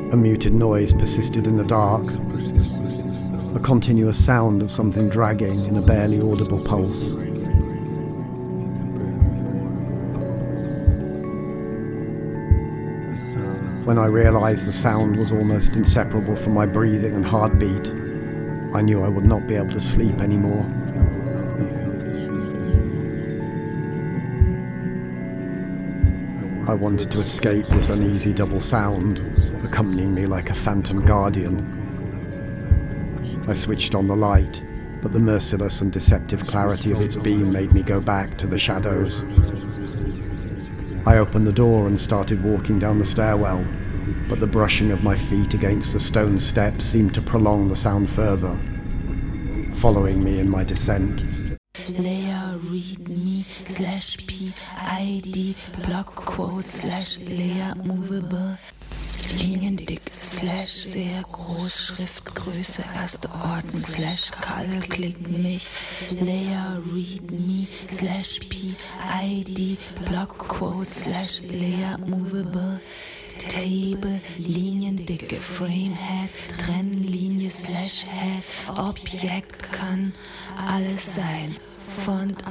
A muted noise persisted in the dark, a continuous sound of something dragging in a barely audible pulse. When I realized the sound was almost inseparable from my breathing and heartbeat, I knew I would not be able to sleep anymore. I wanted to escape this uneasy double sound, accompanying me like a phantom guardian. I switched on the light, but the merciless and deceptive clarity of its beam made me go back to the shadows. I opened the door and started walking down the stairwell, but the brushing of my feet against the stone steps seemed to prolong the sound further, following me in my descent. Leia readme /PID Blockquote /Leia movable Liniendick /sehr groß Schriftgröße erste Ordnung /Kalle klickt mich Leia readme /PID Blockquote /Leia movable Table, Liniendicke, Framehead, Trennlinie /Head, Objekt kann alles sein. Font